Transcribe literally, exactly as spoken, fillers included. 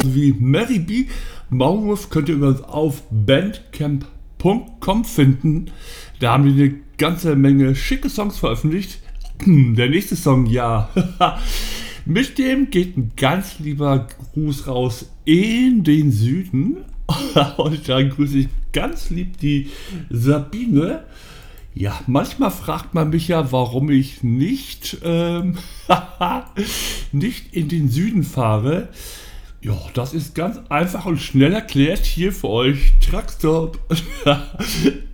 genauso wie Mary B. Maulwurf könnt ihr übrigens auf bandcamp punkt com finden. Da haben wir eine ganze Menge schicke Songs veröffentlicht. Der nächste Song, ja. Mit dem geht ein ganz lieber Gruß raus in den Süden. Und dann grüße ich ganz lieb die Sabine. Ja, manchmal fragt man mich ja, warum ich nicht, ähm, nicht in den Süden fahre. Ja, das ist ganz einfach und schnell erklärt hier für euch. Truckstop.